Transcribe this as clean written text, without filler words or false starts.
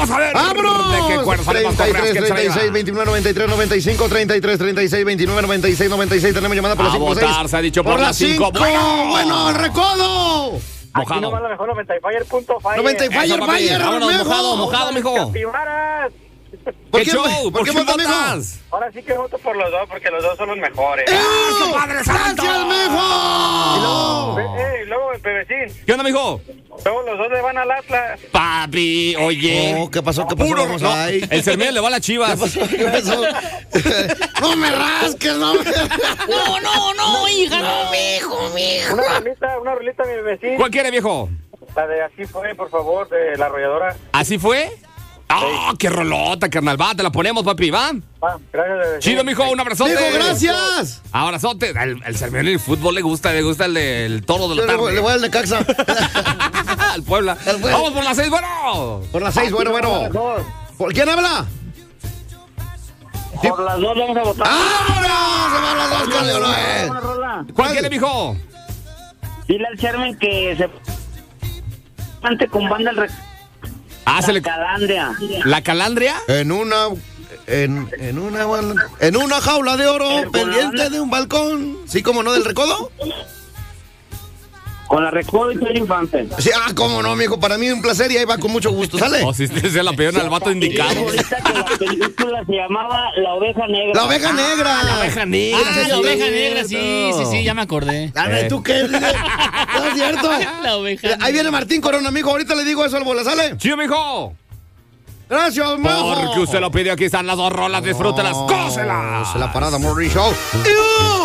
Vamos a ver. ¡Vámonos! ¿De qué cuerno sale más correas 33, que el 36, 29, 93, 95, 33, 36, 29, 96, 96. Tenemos llamada por A las 5, votar, 6. se ha dicho por las 5. Bueno, el recodo. Aquí nomás la mejor 90fire.fire. 90fire. Vámonos, mojado, mijo. Capibaras. ¿Por ¿Qué qué, show? ¿por qué votas, mijo? votas? Ahora sí que voto por los dos, porque los dos son los mejores. ¡Qué padre santo! ¡Gracias, mijo! Luego el bebecín. ¿Qué onda, mijo? Luego los dos le van al Atlas. Papi, oye. Oh, ¿qué pasó? ¿Qué pasó? Puro, Vamos no, ahí. el Cermeño le va a las Chivas. ¿Qué pasó? No me rasques, no me... No, hija, no, mijo. Una rolita, mi bebecín. ¿Cuál quiere, viejo? La de Así Fue, por favor, de La Arrolladora. ¿Así fue? ¡Ah, qué rolota, carnal! Va, te la ponemos, papi, ¿va? Gracias, bebecín. Chido, mijo, un abrazote. Mijo, gracias. Abrazote. El Cermeño el fútbol le gusta el toro de la tarde. Le voy al Necaxa. Al Puebla. Vamos por las 6, bueno. Por las 6, bueno. ¿Por quién habla? Por las dos vamos a votar. ¡Vámonos! Se van las dos, Callejones. Una rola. ¿Cuál quiere, mijo? Dile al Sherman que se... Ante con banda el Hácele. Calandria. ¿La calandria? En una jaula de oro, Con la pendiente banda. de un balcón. ¿Sí, como no, del recodo? Con la Recodo y Pedro Infante. Sí, cómo no, mijo. Para mí un placer y ahí va con mucho gusto. ¿Sale? O si se la pidieron al vato indicado. Ahorita que la película se llamaba La Oveja Negra. La oveja negra. La oveja negra. La oveja negra, sí, ya me acordé. ¿Tú qué? No es cierto. La oveja Ahí viene Martín Corona, mijo. Ahorita le digo eso al bola. ¿Sale? Chido, mijo. Gracias, mijo. Porque usted lo pidió. Aquí están las dos rolas. Disfrútelas. ¡Cóselas! La parada Morning Show.